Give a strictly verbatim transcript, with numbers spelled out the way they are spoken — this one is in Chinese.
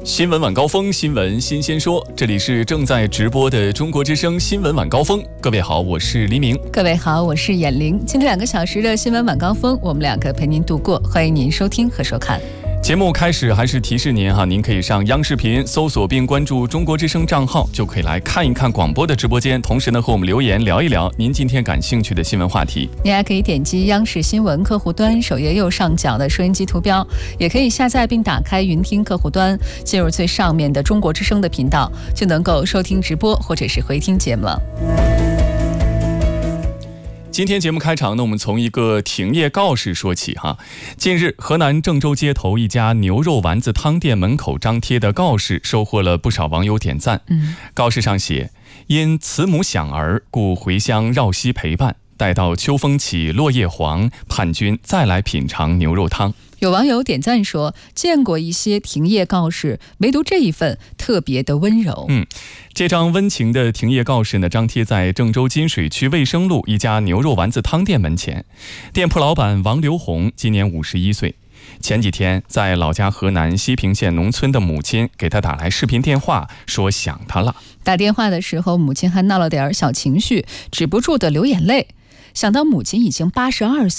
新闻晚高峰，新闻新鲜说，这里是正在直播的中国之声新闻晚高峰。各位好，我是黎明。 各位好，我是眼玲。今天两个小时的新闻晚高峰，我们两个陪您度过，欢迎您收听和收看。 节目开始还是提示您哈，您可以上央视频搜索并关注中国之声账号，就可以来看一看广播的直播间，同时呢和我们留言聊一聊您今天感兴趣的新闻话题。 您还可以点击央视新闻客户端首页右上角的收音机图标，也可以下载并打开云听客户端，进入最上面的中国之声的频道，就能够收听直播或者是回听节目了。 今天节目开场呢，我们从一个停业告示说起哈。近日，河南郑州街头一家牛肉丸子汤店门口张贴的告示收获了不少网友点赞。嗯，告示上写：因慈母享儿，故回乡绕膝陪伴，待到秋风起，落叶黄，盼君再来品尝牛肉汤。 有网友点赞说，见过一些停业告示，唯独这一份特别的温柔。 嗯，这张温情的停业告示呢，张贴在郑州金水区卫生路一家牛肉丸子汤店门前。店铺老板王刘红今年五十一岁。前几天在老家河南西平县农村的母亲给他打来视频电话，说想他了。 打电话的时候，母亲还闹了点小情绪，止不住的流眼泪。想到母亲已经八十二岁